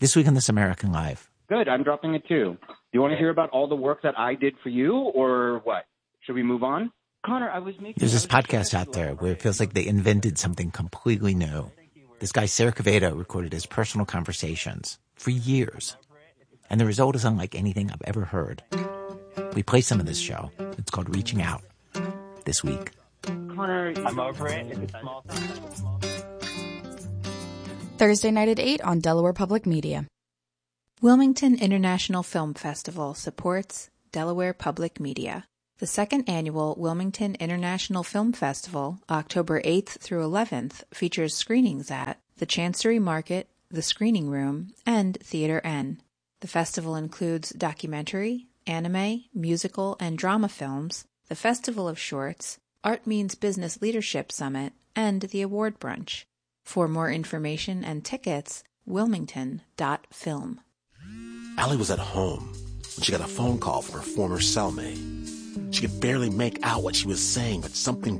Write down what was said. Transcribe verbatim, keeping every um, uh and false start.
This week on This American Life. Good, I'm dropping it too. Do you want to hear about all the work that I did for you, or what? Should we move on? Connor, I was making... There's this podcast out there where it feels like they invented something completely new. This guy, Sarah Quevedo, recorded his personal conversations for years. And the result is unlike anything I've ever heard. We play some of this show. It's called Reaching Out. This week. Connor, I'm over it. It's a small town. Thursday night at eight on Delaware Public Media. Wilmington International Film Festival supports Delaware Public Media. The second annual Wilmington International Film Festival, October eighth through eleventh, features screenings at the Chancery Market, the Screening Room, and Theater N. The festival includes documentary, anime, musical, and drama films, the Festival of Shorts, Art Means Business Leadership Summit, and the Award Brunch. For more information and tickets, wilmington dot film. Allie was at home when she got a phone call from her former cellmate. She could barely make out what she was saying, but something